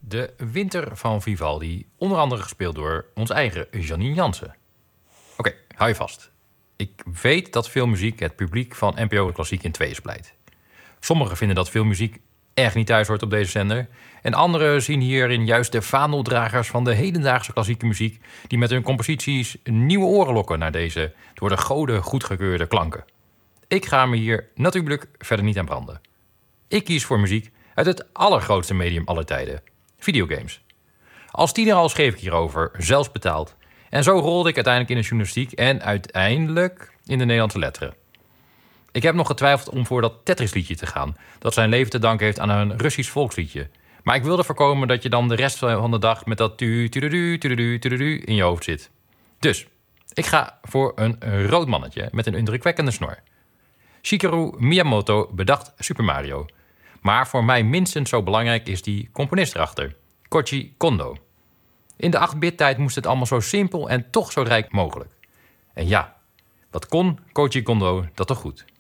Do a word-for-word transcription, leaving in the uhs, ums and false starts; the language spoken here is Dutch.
De Winter van Vivaldi, onder andere gespeeld door ons eigen Janine Jansen. Oké, okay, hou je vast. Ik weet dat veel muziek het publiek van N P O Klassiek in tweeën splijt. Sommigen vinden dat veel muziek echt niet thuis hoort op deze zender. En anderen zien hierin juist de vaandeldragers van de hedendaagse klassieke muziek, die met hun composities nieuwe oren lokken naar deze door de goden goedgekeurde klanken. Ik ga me hier natuurlijk verder niet aan branden. Ik kies voor muziek uit het allergrootste medium aller tijden: videogames. Als tiener al schreef ik hierover, zelfs betaald. En zo rolde ik uiteindelijk in de journalistiek en uiteindelijk in de Nederlandse letteren. Ik heb nog getwijfeld om voor dat Tetris-liedje te gaan, dat zijn leven te danken heeft aan een Russisch volksliedje. Maar ik wilde voorkomen dat je dan de rest van de dag met dat tu tu tu tu tu tu in je hoofd zit. Dus, ik ga voor een rood mannetje met een indrukwekkende snor. Shigeru Miyamoto bedacht Super Mario. Maar voor mij minstens zo belangrijk is die componist erachter, Koji Kondo. In de acht-bit-tijd moest het allemaal zo simpel en toch zo rijk mogelijk. En ja, wat kon Koji Kondo dat toch goed?